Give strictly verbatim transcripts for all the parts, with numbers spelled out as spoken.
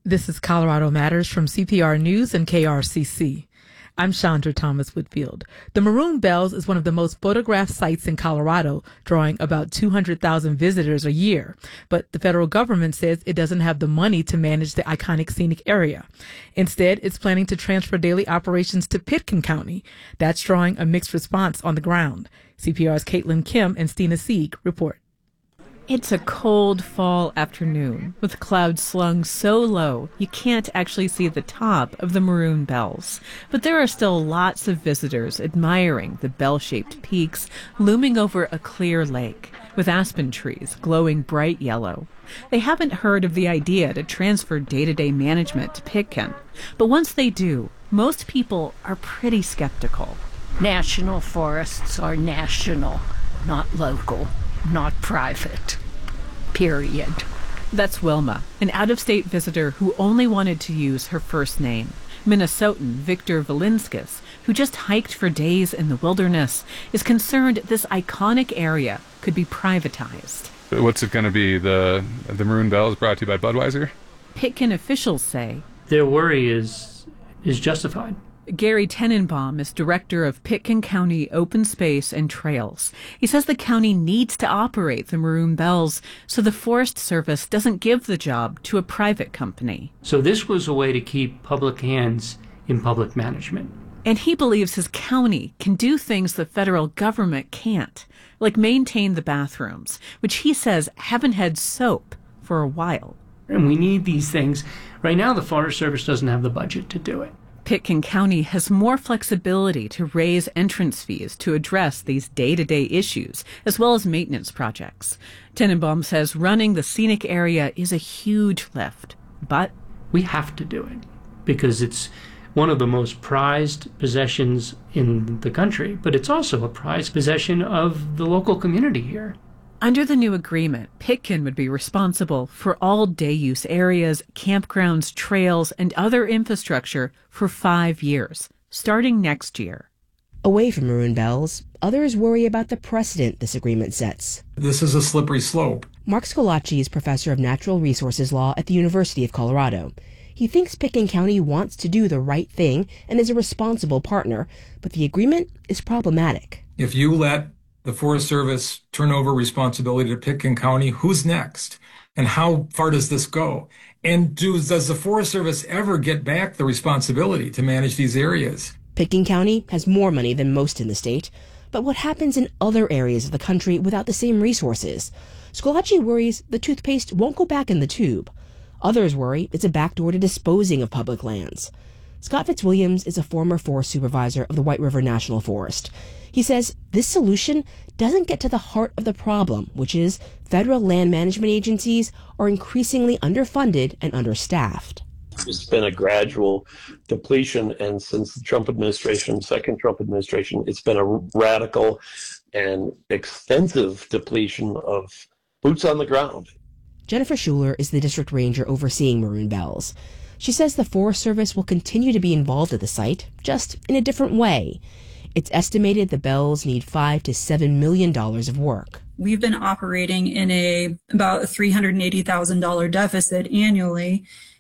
This is Colorado Matters from C P R News and K R C C. I'm Chandra Thomas Whitfield. The Maroon Bells is one of the most photographed sites in Colorado, drawing about two hundred thousand visitors a year. But the federal government says it doesn't have the money to manage the iconic scenic area. Instead, it's planning to transfer daily operations to Pitkin County. That's drawing a mixed response on the ground. C P R's Caitlin Kim and Stina Sieg report. It's a cold fall afternoon with clouds slung so low you can't actually see the top of the Maroon Bells. But there are still lots of visitors admiring the bell-shaped peaks looming over a clear lake with aspen trees glowing bright yellow. They haven't heard of the idea to transfer day-to-day management to Pitkin. But once they do, most people are pretty skeptical. National forests are national, not local. Not private, period. That's Wilma, an out-of-state visitor who only wanted to use her first name. Minnesotan Victor Valinskis, who just hiked for days in the wilderness, is concerned this iconic area could be privatized. What's it going to be? The, the Maroon Bells brought to you by Budweiser? Pitkin officials say their worry is is justified. Gary Tenenbaum is director of Pitkin County Open Space and Trails. He says the county needs to operate the Maroon Bells so the Forest Service doesn't give the job to a private company. So this was a way to keep public hands in public management. And he believes his county can do things the federal government can't, like maintain the bathrooms, which he says haven't had soap for a while. And we need these things. Right now, the Forest Service doesn't have the budget to do it. Pitkin County has more flexibility to raise entrance fees to address these day-to-day issues, as well as maintenance projects. Tenenbaum says running the scenic area is a huge lift, but we have to do it because it's one of the most prized possessions in the country, but it's also a prized possession of the local community here. Under the new agreement, Pitkin would be responsible for all day-use areas, campgrounds, trails, and other infrastructure for five years, starting next year. Away from Maroon Bells, others worry about the precedent this agreement sets. This is a slippery slope. Mark Scolacci is professor of natural resources law at the University of Colorado. He thinks Pitkin County wants to do the right thing and is a responsible partner, but the agreement is problematic. If you let the Forest Service turn over responsibility to Pitkin County, who's next? And how far does this go? And do, does the Forest Service ever get back the responsibility to manage these areas? Pitkin County has more money than most in the state, but what happens in other areas of the country without the same resources? Scolacci worries the toothpaste won't go back in the tube. Others worry it's a backdoor to disposing of public lands. Scott Fitzwilliams is a former forest supervisor of the White River National Forest. He says this solution doesn't get to the heart of the problem, which is federal land management agencies are increasingly underfunded and understaffed. It's been a gradual depletion, and since the Trump administration, second Trump administration, it's been a radical and extensive depletion of boots on the ground. Jennifer Schuler is the district ranger overseeing Maroon Bells. She says the Forest Service will continue to be involved at the site, just in a different way. It's estimated the Bells need five to seven million dollars of work. We've been operating in a about three hundred eighty thousand dollars deficit annually,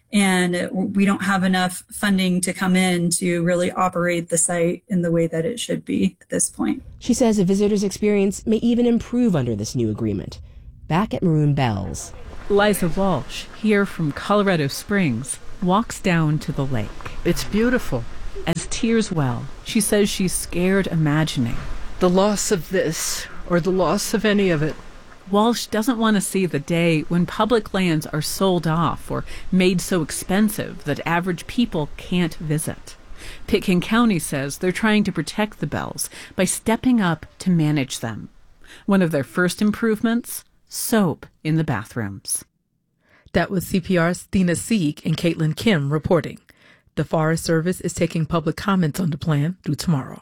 and we don't have enough funding to come in to really operate the site in the way that it should be at this point. She says a visitor's experience may even improve under this new agreement. Back at Maroon Bells, Liza Walsh, here from Colorado Springs, walks down to the lake. It's beautiful. As tears well, she says she's scared imagining the loss of this, or the loss of any of it. Walsh doesn't want to see the day when public lands are sold off or made so expensive that average people can't visit. Pitkin County says they're trying to protect the Bells by stepping up to manage them. One of their first improvements, soap in the bathrooms. That was C P R's Stina Sieg and Caitlin Kim reporting. The Forest Service is taking public comments on the plan through tomorrow.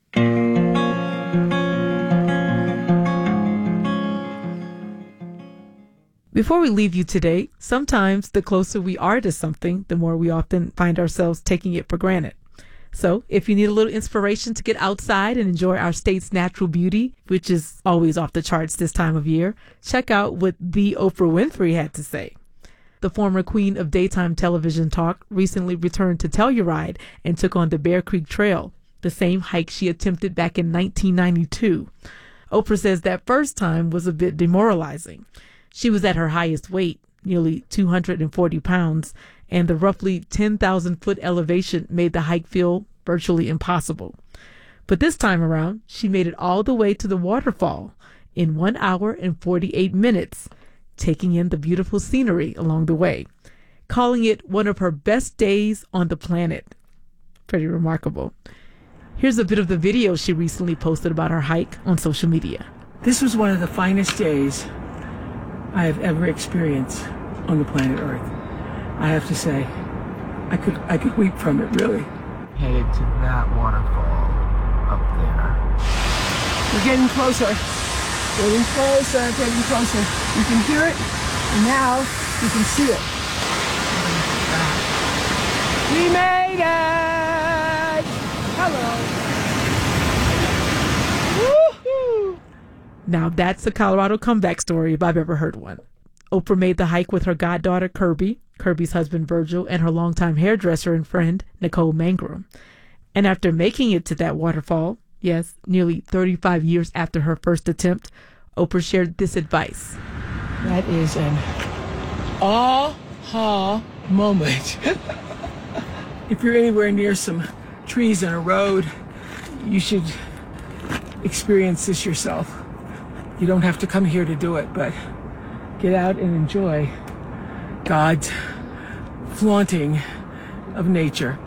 Before we leave you today, sometimes the closer we are to something, the more we often find ourselves taking it for granted. So if you need a little inspiration to get outside and enjoy our state's natural beauty, which is always off the charts this time of year, check out what the Oprah Winfrey had to say. the former queen of daytime television talk, recently returned to Telluride and took on the Bear Creek Trail, the same hike she attempted back in nineteen ninety-two. Oprah says that first time was a bit demoralizing. She was at her highest weight, nearly two hundred forty pounds, and the roughly ten thousand foot elevation made the hike feel virtually impossible. But this time around, she made it all the way to the waterfall in one hour and forty-eight minutes, taking in the beautiful scenery along the way, calling it one of her best days on the planet. Pretty remarkable. Here's a bit of the video she recently posted about her hike on social media. This was one of the finest days I have ever experienced on the planet Earth. I have to say, I could I could weep from it, really. Headed to that waterfall up there. We're getting closer. Getting closer, getting closer. You can hear it, and now you can see it. We made it! Hello. Woohoo! Now that's a Colorado comeback story if I've ever heard one. Oprah made the hike with her goddaughter Kirby, Kirby's husband Virgil, and her longtime hairdresser and friend Nicole Mangrum. And after making it to that waterfall, yes, nearly thirty-five years after her first attempt, Oprah shared this advice. That is an aha moment. If you're anywhere near some trees and a road, you should experience this yourself. You don't have to come here to do it, but get out and enjoy God's flaunting of nature.